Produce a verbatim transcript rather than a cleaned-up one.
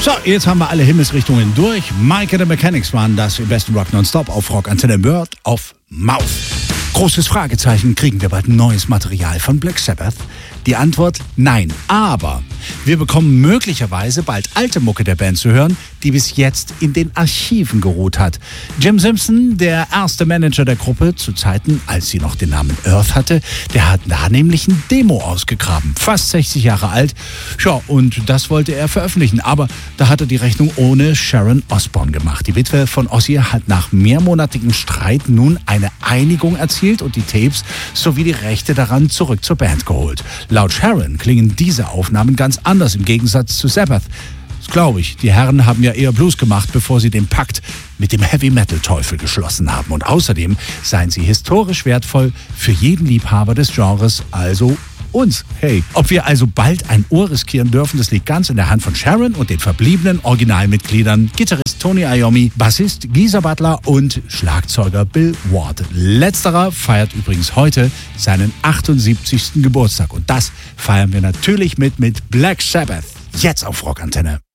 So, jetzt haben wir alle Himmelsrichtungen durch. Mike and the Mechanics waren das im besten Rock Nonstop auf Rock Antenne Word of Mouth. Großes Fragezeichen, kriegen wir bald neues Material von Black Sabbath? Die Antwort, nein. Aber wir bekommen möglicherweise bald alte Mucke der Band zu hören, die bis jetzt in den Archiven geruht hat. Jim Simpson, der erste Manager der Gruppe, zu Zeiten, als sie noch den Namen Earth hatte, der hat da nämlich ein Demo ausgegraben. Fast sechzig Jahre alt. Ja, und das wollte er veröffentlichen. Aber da hat er die Rechnung ohne Sharon Osbourne gemacht. Die Witwe von Ozzy hat nach mehrmonatigem Streit nun eine Einigung erzielt und die Tapes sowie die Rechte daran zurück zur Band geholt. Laut Sharon klingen diese Aufnahmen ganz anders im Gegensatz zu Sabbath. Das glaube ich. Die Herren haben ja eher Blues gemacht, bevor sie den Pakt mit dem Heavy-Metal-Teufel geschlossen haben. Und außerdem seien sie historisch wertvoll für jeden Liebhaber des Genres, also uns. Hey, ob wir also bald ein Ohr riskieren dürfen, das liegt ganz in der Hand von Sharon und den verbliebenen Originalmitgliedern Gitarrist Tony Iommi, Bassist Geezer Butler und Schlagzeuger Bill Ward. Letzterer feiert übrigens heute seinen achtundsiebzigsten Geburtstag und das feiern wir natürlich mit mit Black Sabbath. Jetzt auf Rock Antenne.